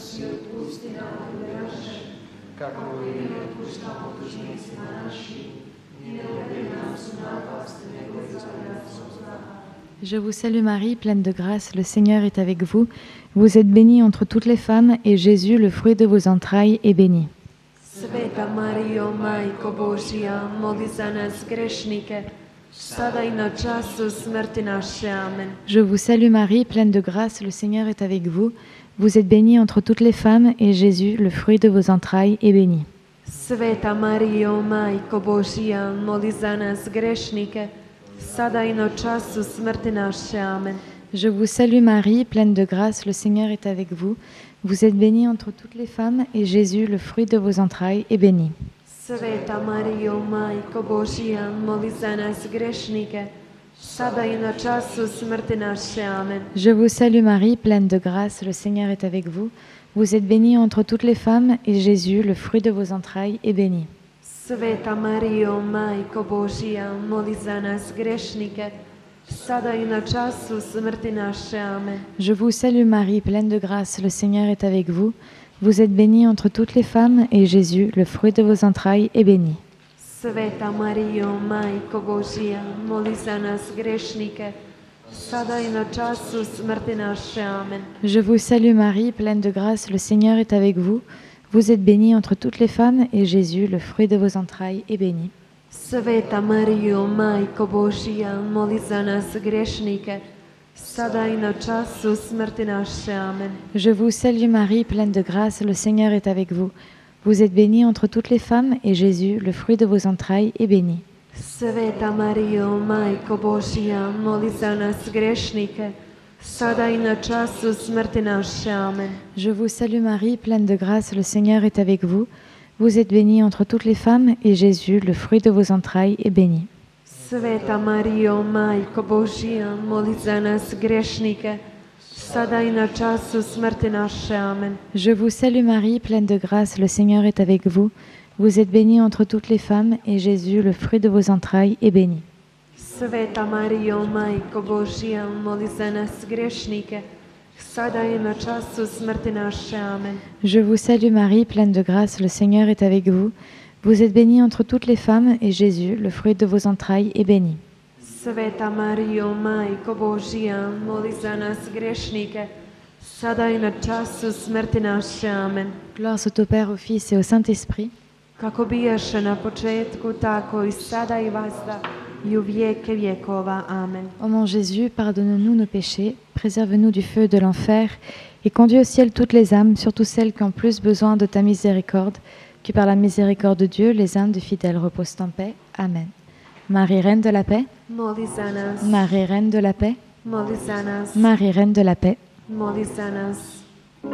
si otpusti najbolje naše, kako i mi otpuštamo dužnicima našim, i ne uvedi nas u napast, nego izbavi nas od zla. Je vous salue Marie, pleine de grâce, le Seigneur est avec vous. Vous êtes bénie entre toutes les femmes, et Jésus, le fruit de vos entrailles, est béni. Sveta Marijo, Majko Božja, moli za nas grešnike, sada i na času smrti naše. Amen. Je vous salue Marie, pleine de grâce, le Seigneur est avec vous. Vous êtes bénie entre toutes les femmes, et Jésus, le fruit de vos entrailles, est béni. Sveta Marijo, Majko Božja, moli za nas grešnike, sada i na času smrti naše. Amen. Je vous salue Marie, pleine de grâce, le Seigneur est avec vous. Vous êtes bénie entre toutes les femmes, et Jésus, le fruit de vos entrailles, est béni. Sveta Marijo, Majko Božja, moli za nas grešnike, sada i na času smrti naše. Amen. Je vous salue Marie, pleine de grâce, le Seigneur est avec vous. Vous êtes bénie entre toutes les femmes, et Jésus, le fruit de vos entrailles, est béni. Sveta Marijo, Majko Božja, moli za nas grešnike, sada i na času smrti naše. Amen. Je vous salue Marie, pleine de grâce, le Seigneur est avec vous. Vous êtes bénie entre toutes les femmes, et Jésus, le fruit de vos entrailles, est béni. Sveta Marijo, Majko Božja, moli za nas grešnike, sada i na času smrti naše. Amen. Je vous salue Marie, pleine de grâce, le Seigneur est avec vous. Vous êtes bénie entre toutes les femmes, et Jésus, le fruit de vos entrailles, est béni. Sveta Marijo, Majko Božja, moli za nas grešnike, sada i na času smrti naše. Amen. Je vous salue Marie, pleine de grâce, le Seigneur est avec vous. Vous êtes bénie entre toutes les femmes, et Jésus, le fruit de vos entrailles, est béni. Sveta Marijo, Majko Božja, moli za nas grešnike, sada i na času smrti naše. Amen. Je vous salue Marie, pleine de grâce, le Seigneur est avec vous. Vous êtes bénie entre toutes les femmes, et Jésus, le fruit de vos entrailles, est béni. Sveta Marijo, Majko Božja, moli za nas grešnike, sada i na času smrti naše. Amen. Je vous salue Marie, pleine de grâce, le Seigneur est avec vous. Vous êtes bénie entre toutes les femmes, et Jésus, le fruit de vos entrailles, est béni. Sveta Marijo, Majko Božja, moli za nas grešnike, sada i na času smrti naše. Amen. Je vous salue Marie, pleine de grâce, le Seigneur est avec vous. Vous êtes bénie entre toutes les femmes, et Jésus, le fruit de vos entrailles, est béni. Sveta Marijo, Majko Božja, moli za nas grešnike, sada i na času smrti naše. Amen. Gloire soit au Père, au Fils et au Saint-Esprit. Kako bijaše na početku, tako i sada i vazda, i u vijeke vjekova. Amen. Ô mon Jésus, pardonne-nous nos péchés, préserve-nous du feu de l'enfer, et conduis au ciel toutes les âmes, surtout celles qui ont plus besoin de ta miséricorde, que par la miséricorde de Dieu, les âmes de fidèles reposent en paix. Amen. Marie, Reine de la paix, Moli za nas, Marie, Reine de la paix, moli za nas, Marie, Reine de la paix. moli za nas.